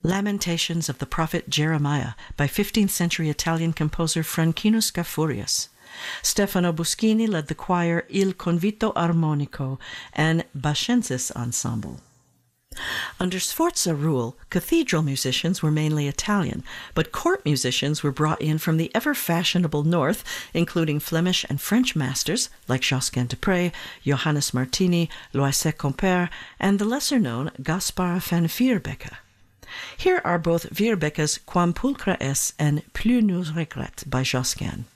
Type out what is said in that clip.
Lamentations of the Prophet Jeremiah by 15th century Italian composer Franchino Scafurius. Stefano Buschini led the choir Il Convito Armonico and Bascensis Ensemble. Under Sforza rule, cathedral musicians were mainly Italian, but court musicians were brought in from the ever-fashionable north, including Flemish and French masters like Josquin de Prez, Johannes Martini, Loisel Compère, and the lesser-known Gaspar van Vierbeke. Here are both Vierbecke's Quam pulchra es and Plus nous regrette by Josquin.